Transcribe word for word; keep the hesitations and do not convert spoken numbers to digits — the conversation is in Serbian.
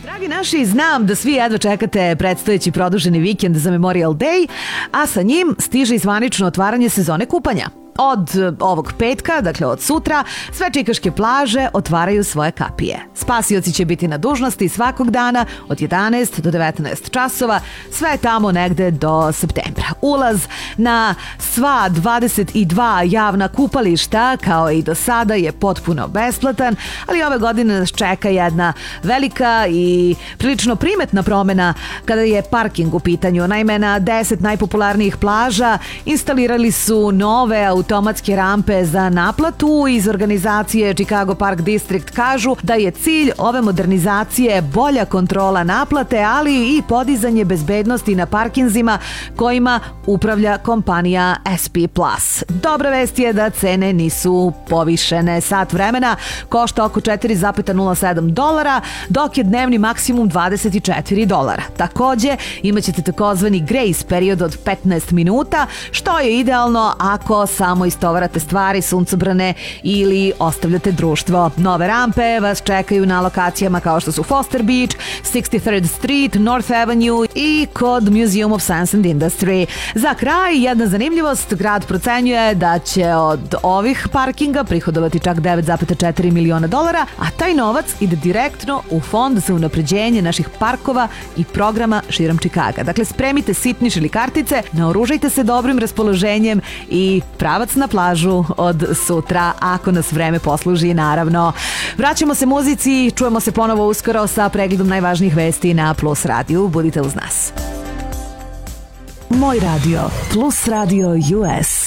Dragi naši, znam da svi jedva čekate predstojeći produženi vikend za Memorial Day, a sa njim stiže i zvanično otvaranje sezone kupanja. Od ovog petka, dakle od sutra, sve čikaške plaže otvaraju svoje kapije. Spasioci će biti na dužnosti svakog dana od jedanaest do devetnaest časova, sve tamo negde do septembra. Ulaz na sva dvadeset dva javna kupališta, kao i do sada, je potpuno besplatan, ali ove godine nas čeka jedna velika i prilično primetna promena kada je parking u pitanju. Naime, na deset najpopularnijih plaža instalirali su nove automatske automatske rampe za naplatu. Iz organizacije Chicago Park District kažu da je cilj ove modernizacije bolja kontrola naplate, ali i podizanje bezbednosti na parkinzima kojima upravlja kompanija S P Plus. Dobra vest je da cene nisu povišene. Sat vremena košta oko četiri zarez nula sedam dolara, dok je dnevni maksimum dvadeset četiri dolara. Takođe, imaćete takozvani grace period od petnaest minuta, što je idealno ako samo istovarate stvari, suncobrane ili ostavljate društvo. Nove rampe vas čekaju na lokacijama kao što su Foster Beach, šezdeset treći Street, North Avenue i kod Museum of Science and Industry. Za kraj, jedna zanimljivost, grad procenjuje da će od ovih parkinga prihodovati čak devet zarez četiri miliona dolara, a taj novac ide direktno u fond za unapređenje naših parkova i programa širom Čikaga. Dakle, spremite sitniš ili kartice, naoružajte se dobrim raspoloženjem i pravac na plažu od sutra, ako nas vreme posluži, naravno. Vraćamo se muzici, čujemo se ponovo uskoro sa pregledom najvažnijih vesti na Plus radiju. Budite uz nas. Moj radio, Plus radio U S.